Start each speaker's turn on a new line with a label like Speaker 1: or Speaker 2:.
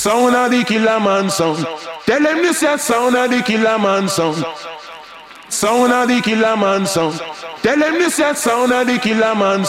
Speaker 1: Sound of the killer man sound. Tell them this is sound of the killer man sound. Sound of the killer man sound. Tell them this is sound of the killer man